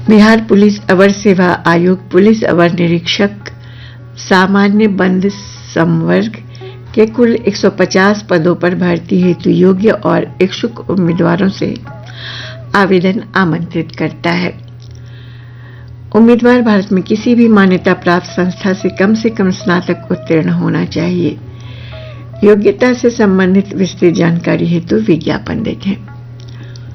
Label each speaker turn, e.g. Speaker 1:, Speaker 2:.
Speaker 1: Bihar police अवर सेवा आयोग police अवर निरीक्षक सामान्य बंद संवर्ग के कुल 150 पदों पर भर्ती हेतु योग्य और इच्छुक उम्मीदवारों से आवेदन आमंत्रित करता है। उम्मीदवार भारत में किसी भी मान्यता प्राप्त संस्था से कम स्नातक उत्तीर्ण होना चाहिए। योग्यता से संबंधित विस्तृत जानकारी हेतु विज्ञापन देखें।